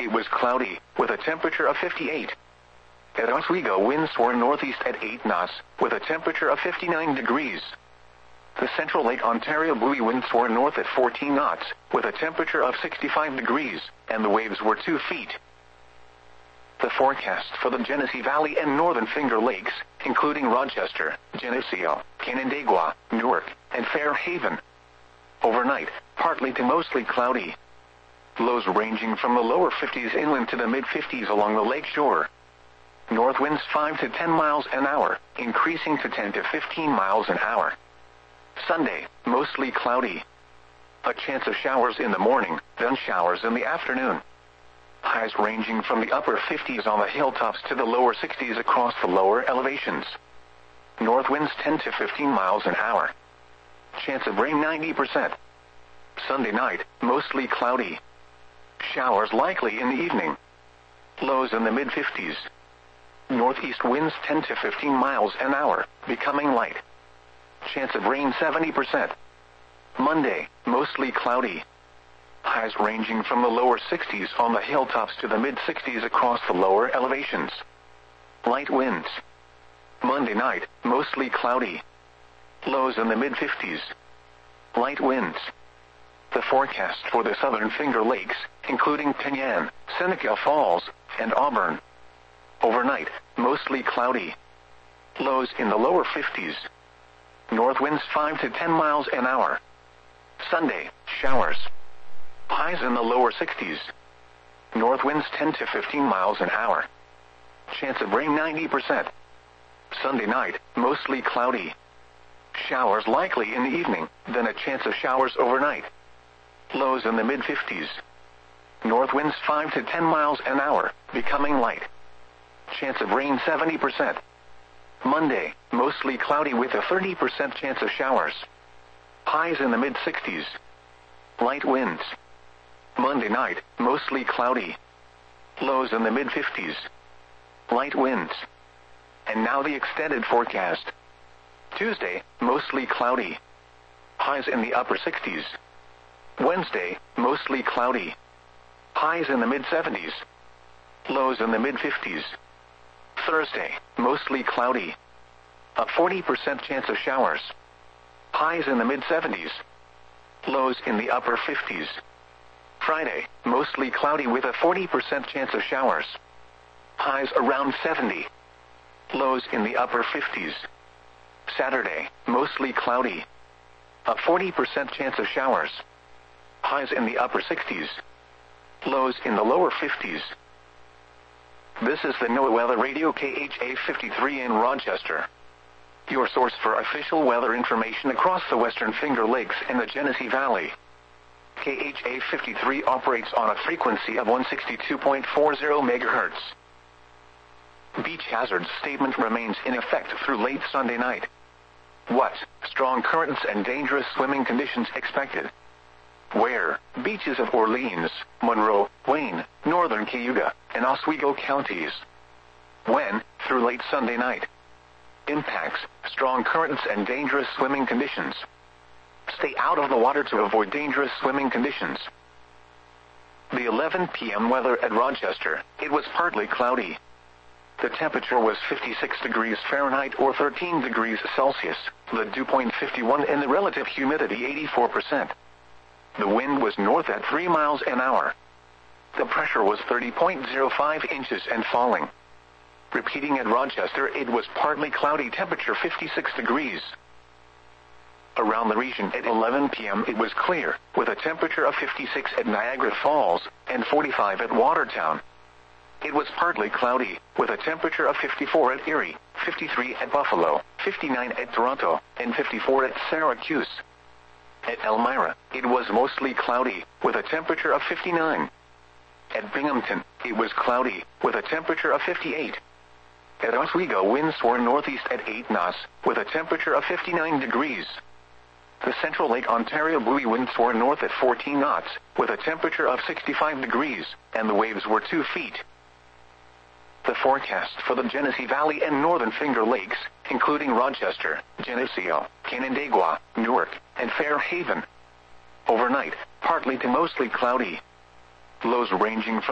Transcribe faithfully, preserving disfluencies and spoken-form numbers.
it was cloudy, with a temperature of fifty-eight. At Oswego, winds were northeast at eight knots, with a temperature of fifty-nine degrees. The Central Lake Ontario buoy winds were north at fourteen knots, with a temperature of sixty-five degrees, and the waves were two feet. The forecast for the Genesee Valley and Northern Finger Lakes, including Rochester, Geneseo, Canandaigua, Newark, and Fairhaven. Overnight, partly to mostly cloudy. Lows ranging from the lower fifties inland to the mid-fifties along the lake shore. North winds five to ten miles an hour, increasing to ten to fifteen miles an hour. Sunday, mostly cloudy. A chance of showers in the morning, then showers in the afternoon. Highs ranging from the upper fifties on the hilltops to the lower sixties across the lower elevations. North winds ten to fifteen miles an hour. Chance of rain ninety percent. Sunday night, mostly cloudy. Showers likely in the evening. Lows in the mid-fifties. Northeast winds ten to fifteen miles an hour, becoming light. Chance of rain seventy percent. Monday, mostly cloudy. Highs ranging from the lower sixties on the hilltops to the mid-sixties across the lower elevations. Light winds. Monday night, mostly cloudy. Lows in the mid-fifties. Light winds. The forecast for the Southern Finger Lakes, including Penyan, Seneca Falls, and Auburn. Overnight, mostly cloudy. Lows in the lower fifties. North winds five to ten miles an hour. Sunday, showers. Highs in the lower sixties. North winds ten to fifteen miles an hour. Chance of rain ninety percent. Sunday night, mostly cloudy. Showers likely in the evening, then a chance of showers overnight. Lows in the mid-fifties. North winds five to ten miles an hour, becoming light. Chance of rain seventy percent. Monday, mostly cloudy with a thirty percent chance of showers. Highs in the mid-sixties. Light winds. Monday night, mostly cloudy. Lows in the mid-fifties. Light winds. And now the extended forecast. Tuesday, mostly cloudy. Highs in the upper sixties. Wednesday, mostly cloudy. Highs in the mid-seventies. Lows in the mid-fifties. Thursday, mostly cloudy. A forty percent chance of showers. Highs in the mid-seventies. Lows in the upper fifties. Friday, mostly cloudy with a forty percent chance of showers. Highs around seventy. Lows in the upper fifties. Saturday, mostly cloudy. A forty percent chance of showers. Highs in the upper sixties. Lows in the lower fifties. This is the NOAA Weather Radio K H A fifty-three in Rochester. Your source for official weather information across the Western Finger Lakes and the Genesee Valley. K H A fifty-three operates on a frequency of one sixty-two point four zero megahertz. Beach hazard statement remains in effect through late Sunday night. What? Strong currents and dangerous swimming conditions expected. Where? Beaches of Orleans, Monroe, Wayne, Northern Cayuga, and Oswego counties. When? Through late Sunday night. Impacts: strong currents and dangerous swimming conditions. Stay out of the water to avoid dangerous swimming conditions. The eleven p m weather at Rochester, it was partly cloudy. The temperature was fifty-six degrees Fahrenheit or thirteen degrees Celsius, the dew point fifty-one and the relative humidity eighty-four percent. The wind was north at three miles an hour. The pressure was thirty point zero five inches and falling. Repeating at Rochester, it was partly cloudy, temperature fifty-six degrees. Around the region at eleven p m it was clear, with a temperature of fifty-six at Niagara Falls and forty-five at Watertown. It was partly cloudy, with a temperature of fifty-four at Erie, fifty-three at Buffalo, fifty-nine at Toronto, and fifty-four at Syracuse. At Elmira, it was mostly cloudy, with a temperature of fifty-nine. At Binghamton, it was cloudy, with a temperature of fifty-eight. At Oswego, winds were northeast at eight knots, with a temperature of fifty-nine degrees. The Central Lake Ontario buoy winds were north at fourteen knots, with a temperature of sixty-five degrees, and the waves were two feet. The forecast for the Genesee Valley and Northern Finger Lakes, including Rochester, Geneseo, Canandaigua, Newark, and Fairhaven. Overnight, partly to mostly cloudy. Lows ranging from